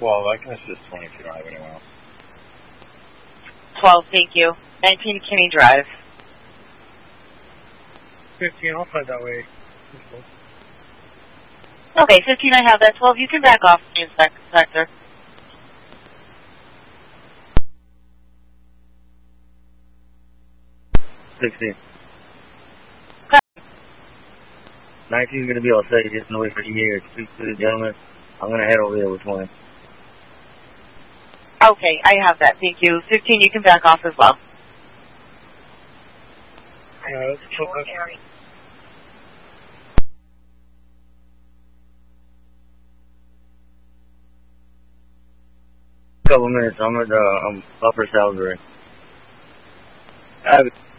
12, I can assist 20 if you don't have anyone else. 12, thank you. 19, Kinney Drive. 15, I'll find that way. Okay, 15, I have that. 12, you can back off the inspector. $16. 19 is going to be all set. Just gonna wait for you here to speak to the gentleman. I'm going to head over there with 20. Okay, I have that. Thank you. 15, you can back off as well. Couple minutes. I'm at Upper Salisbury.